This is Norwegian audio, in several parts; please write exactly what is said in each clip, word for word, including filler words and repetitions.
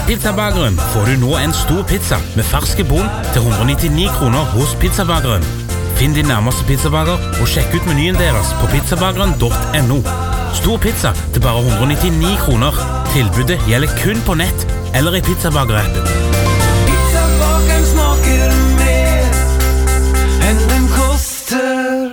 Pizzabageren får du nå en stor pizza med ferske bonn til one hundred ninety-nine kroner hos Pizzabageren. Finn din nærmeste pizzabager og sjekk ut menyen deres på pizzabageren punktum no. Stor pizza til bare one hundred ninety-nine kroner. Tilbudet gjelder kun på nett eller i Pizzabager-appen. Pizzabageren smaker mer enn den koster.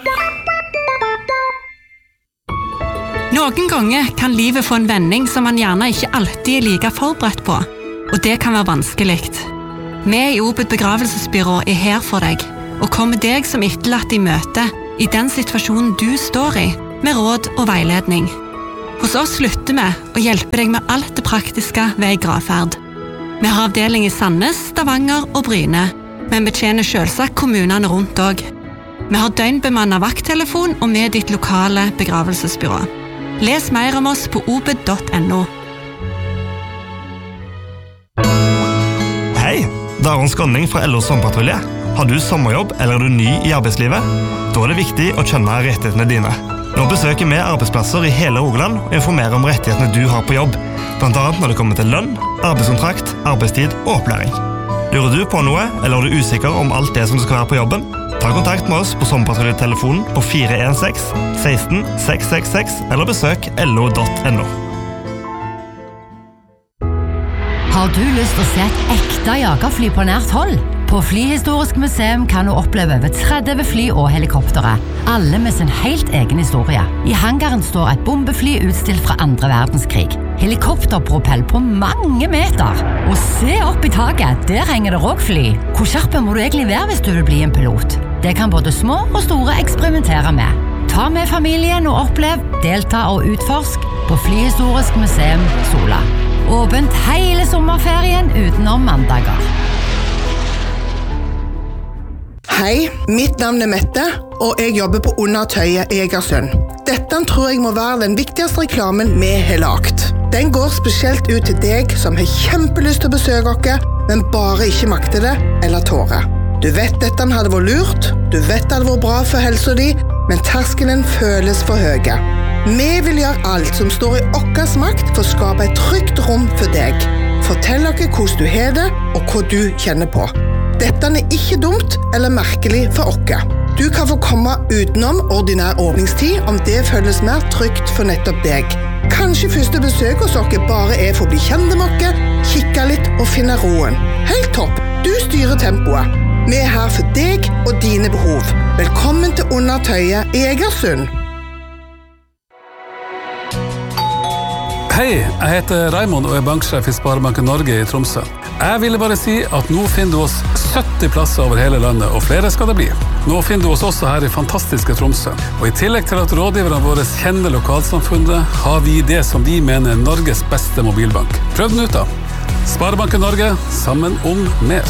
Noen ganger kan livet få en vending som man gjerne ikke alltid er like forberedt på, og det kan være vanskelig. Vi i Obed begravelsesbyrå er her for deg, og kommer deg som etterlatt i møte i den situasjonen du står i, med råd og veiledning. Hos oss slutter vi å hjelpe deg med alt det praktiske ved gravferd. Vi har avdeling i Sandnes, Stavanger og Bryne, men betjener selvsagt kommunene rundt også. Vi har døgnbemannet vakttelefon og med ditt lokale begravelsesbyrå. Les mer om oss på obed punktum no. Hei, det er Aron Skånning fra L O Sommerpatrulje. Har du sommerjobb eller er du ny i arbeidslivet? Da er det viktig å kjenne rettighetene dine. Nå besøker vi arbeidsplasser i hele Rogaland og informerer om rettighetene du har på jobb, blant annet når det kommer til lønn, arbeidskontrakt, arbeidstid og opplæring. Lurer du på noe, eller er du usikker om alt det som skal være på jobben? Ta kontakt med oss på Sommerpatruljetelefonen på fire en seks, seksten, seks seks seks eller besøk L O punktum no. Har du lyst til å se et ekte jagerfly på nært hold? På Flyhistorisk museum kan du oppleve over tretti fly og helikoptere, alle med sin helt egen historie. I hangaren står et bombefly utstilt fra andre verdenskrig. Helikopterpropell på mange meter. Og se opp i taket, der henger det også fly. Hvor skjerpe må du egentlig være hvis du vil bli en pilot? Det kan både små og store eksperimentere med. Ta med familien og opplev, delta og utforsk på Flyhistorisk museum Sola. Åpent hele sommerferien utenom mandager. Hei, mitt navn er Mette, og jeg jobber på Undertøyet i Egersund. Dette tror jeg må være den viktigste reklamen vi har lagt. Den går spesielt ut til deg som har kjempelyst til å besøke dere, men bare ikke makter det eller tårer. Du vet dette hadde vært lurt, du vet det hadde vært bra for helsa di, men terskelen føles for høye. Vi vil gjøre alt som står i okkers makt for å skape et trygt rom for deg. Fortell dere hvordan du har det, og hva du kjenner på. Dette er ikke dumt eller merkelig for oss. Du kan få komme utenom ordinær åpningstid om det føles mer trygt for nettopp deg. Kanskje første besøk hos dere bare er for å bli kjent med dere, kikke litt og finne roen. Helt topp, du styrer tempoet. Vi er her for deg og dine behov. Velkommen til Undertøyet i Egersund. Hei, jeg heter Raimond og er banksjef i Sparebanken Norge i Tromsø. Jeg ville bare si at nå finner du oss sytti plasser over hele landet, og flere skal det bli. Nå finner du oss også her i fantastiske Tromsø. Og i tillegg til at rådgiverne våre kjenner lokalsamfunnet, har vi det som vi mener er Norges beste mobilbank. Prøv den ut da. Sparebanken Norge, sammen om mer.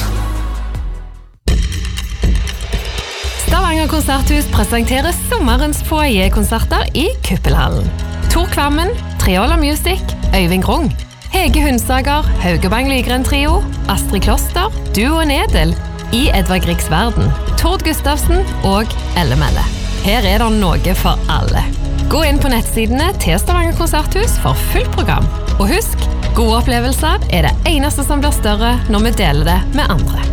Stavanger Konserthus presenterer sommerens foyer-konserter i Kuppelhallen. Tor Kvammen, Triola Music, Øyvind Grung, Hege Hundsager, Haugebang Lygren Trio, Astrid Kloster, Duo Nedel, I Edvard Griegs Verden, Tord Gustavsen og Elle Melle. Her er det noe for alle. Gå inn på nettsidene til Stavanger Konserthus for fullt program. Og husk, gode opplevelser er det eneste som blir større når vi deler det med andre.